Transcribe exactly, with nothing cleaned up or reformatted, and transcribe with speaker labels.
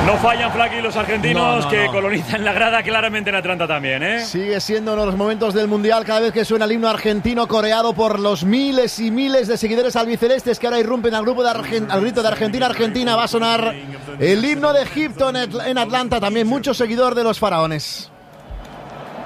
Speaker 1: No fallan, Flaky, los argentinos
Speaker 2: No, no,
Speaker 1: que
Speaker 2: no.
Speaker 1: colonizan la grada claramente en Atlanta también, ¿eh?
Speaker 2: Sigue siendo uno de los momentos del Mundial cada vez que suena el himno argentino coreado por los miles y miles de seguidores albicelestes que ahora irrumpen al grupo de Argen- al grito de Argentina, Argentina. Va a sonar el himno de Egipto en, Atl- en Atlanta, también mucho seguidor de los faraones.